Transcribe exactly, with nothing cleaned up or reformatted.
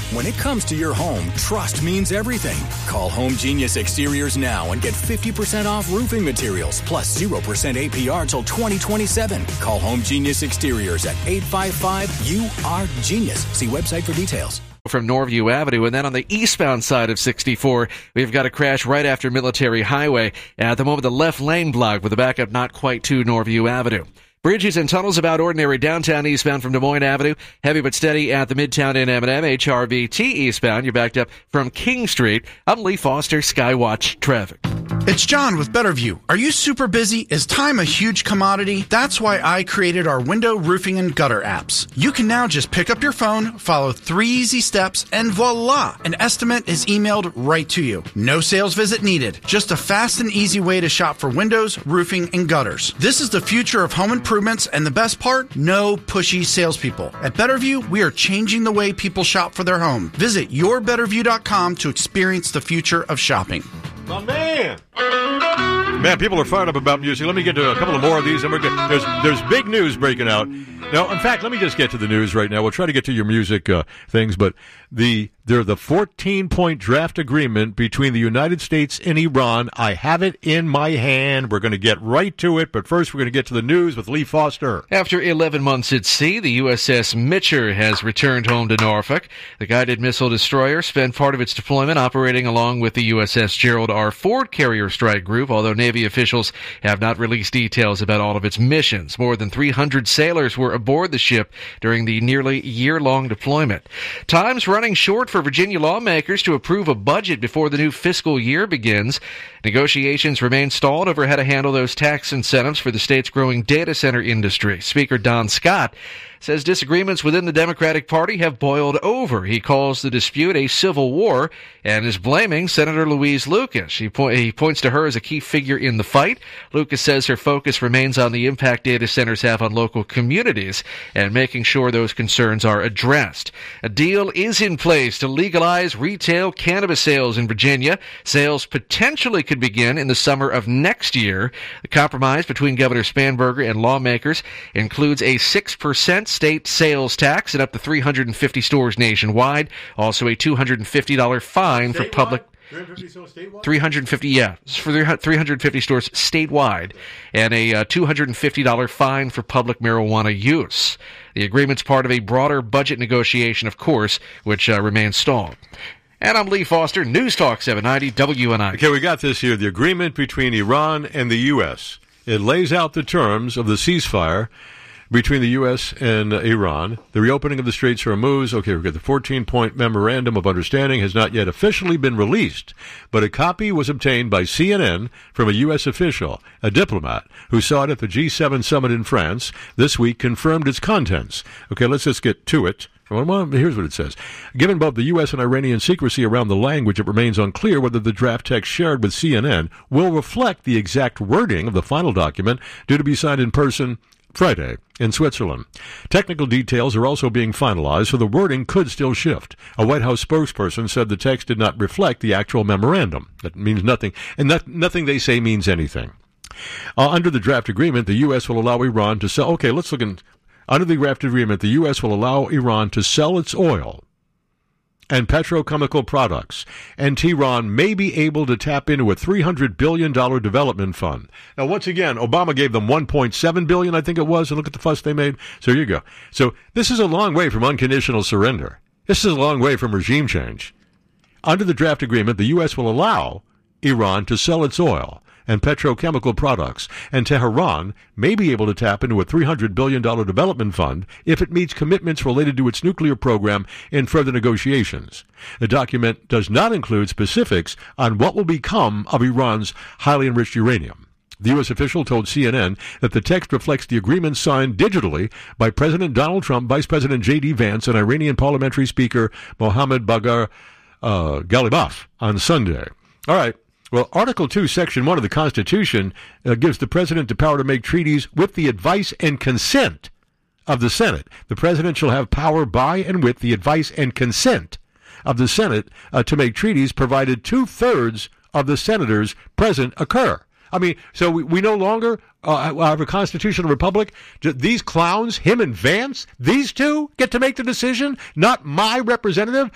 When it comes to your home, trust means everything. Call Home Genius Exteriors now and get fifty percent off roofing materials plus zero percent A P R till twenty twenty-seven. Call Home Genius Exteriors at eight five five U R Genius. See website for details. From Norview Avenue, and then on the eastbound side of sixty-four, we've got a crash right after Military Highway. At the moment, the left lane blocked with a backup not quite to Norview Avenue. Bridges and tunnels about ordinary downtown eastbound from Des Moines Avenue. Heavy but steady at the Midtown in M and M. H R V T eastbound. You're backed up from King Street. I'm Lee Foster, Skywatch Traffic. It's John with Betterview. Are you super busy? Is time a huge commodity? That's why I created our window, roofing, and gutter apps. You can now just pick up your phone, follow three easy steps, and voila! An estimate is emailed right to you. No sales visit needed. Just a fast and easy way to shop for windows, roofing, and gutters. This is the future of home improvements, and the best part? No pushy salespeople. At Betterview, we are changing the way people shop for their home. Visit your better view dot com to experience the future of shopping. My man! Man, people are fired up about music. Let me get to a couple of more of these. And we're good. There's there's big news breaking out. Now, in fact, let me just get to the news right now. We'll try to get to your music uh, things, but the there the fourteen-point draft agreement between the United States and Iran. I have it in my hand. We're going to get right to it, but first we're going to get to the news with Lee Foster. After eleven months at sea, the U S S Mitcher has returned home to Norfolk. The guided missile destroyer spent part of its deployment operating along with the U S S Gerald R. Ford Carrier Strike Group, although Navy officials have not released details about all of its missions. More than three hundred sailors were aboard the ship during the nearly year-long deployment. Time's running short for Virginia lawmakers to approve a budget before the new fiscal year begins. Negotiations remain stalled over how to handle those tax incentives for the state's growing data center industry. Speaker Don Scott says disagreements within the Democratic Party have boiled over. He calls the dispute a civil war and is blaming Senator Louise Lucas. He, po- he points to her as a key figure in the fight. Lucas says her focus remains on the impact data centers have on local communities and making sure those concerns are addressed. A deal is in place to legalize retail cannabis sales in Virginia. Sales potentially could begin in the summer of next year. The compromise between Governor Spanberger and lawmakers includes a six percent state sales tax at up to three hundred fifty stores nationwide. Also a two hundred fifty dollars fine for public... three hundred fifty, yeah, for three hundred fifty stores statewide, and a uh, two hundred fifty dollars fine for public marijuana use. The agreement's part of a broader budget negotiation, of course, which uh, remains stalled. And I'm Lee Foster, News Talk seven ninety W N I. Okay, we got this here, the agreement between Iran and the U S. It lays out the terms of the ceasefire between the U S and uh, Iran. The reopening of the Straits of Hormuz. Okay, we've got the fourteen-point memorandum of understanding has not yet officially been released, but a copy was obtained by C N N from a U S official, a diplomat, who saw it at the G seven summit in France this week, confirmed its contents. Okay, let's just get to it. Well, here's what it says. Given both the U S and Iranian secrecy around the language, it remains unclear whether the draft text shared with C N N will reflect the exact wording of the final document, due to be signed in person Friday in Switzerland. Technical details are also being finalized, so the wording could still shift. A White House spokesperson said the text did not reflect the actual memorandum. That means nothing, and not, nothing they say means anything. Uh, under the draft agreement, the U S will allow Iran to sell... Okay, let's look in... Under the draft agreement, the U S will allow Iran to sell its oil and petrochemical products, and Tehran may be able to tap into a three hundred billion dollars development fund. Now, once again, Obama gave them one point seven billion dollars, I think it was, and look at the fuss they made. So here you go. So this is a long way from unconditional surrender. This is a long way from regime change. Under the draft agreement, the U S will allow Iran to sell its oil and petrochemical products, and Tehran may be able to tap into a three hundred billion dollars development fund if it meets commitments related to its nuclear program in further negotiations. The document does not include specifics on what will become of Iran's highly enriched uranium. The U S official told C N N that the text reflects the agreement signed digitally by President Donald Trump, Vice President J D Vance, and Iranian Parliamentary Speaker Mohammad Bagher uh, Ghalibaf on Sunday. All right. Well, Article two, Section one of the Constitution uh, gives the President the power to make treaties with the advice and consent of the Senate. The President shall have power by and with the advice and consent of the Senate uh, to make treaties, provided two-thirds of the senators present occur. I mean, so we, we no longer uh, have a constitutional republic. These clowns, him and Vance, these two get to make the decision, not my representative.